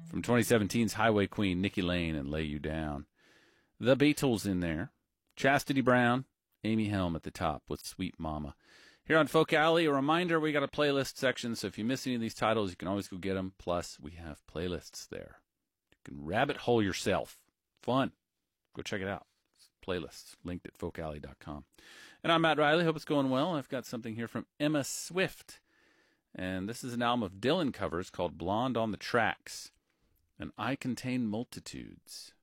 From 2017's Highway Queen, Nikki Lane and Lay You Down. The Beatles in there. Chastity Brown, Amy Helm at the top with Sweet Mama. Here on Folk Alley, a reminder, we got a playlist section, so if you miss any of these titles, you can always go get them. Plus, we have playlists there. You can rabbit hole yourself. Fun. Go check it out. Playlists linked at folkalley.com. And I'm Matt Riley. Hope it's going well. I've got something here from Emma Swift. And this is an album of Dylan covers called Blonde on the Tracks. And I Contain Multitudes.